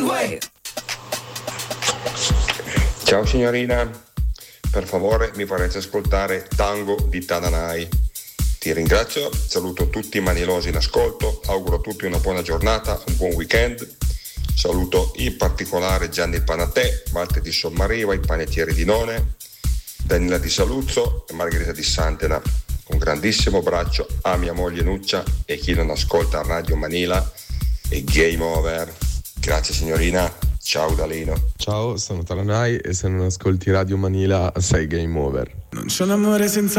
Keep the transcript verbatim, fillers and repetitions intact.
Way. Ciao signorina, per favore mi farete ascoltare Tango di Tananai. Ti ringrazio, saluto tutti i manilosi in ascolto, auguro a tutti una buona giornata, un buon weekend. Saluto in particolare Gianni Panatè, Walter di Sommariva, i panettieri di None, Danila di Saluzzo e Margherita di Santena. Un grandissimo abbraccio a mia moglie Nuccia e chi non ascolta Radio Manila e Game Over. Grazie signorina, ciao Dalino. Ciao, sono Taranai e se non ascolti Radio Manila sei Game Over. Non c'è un amore senza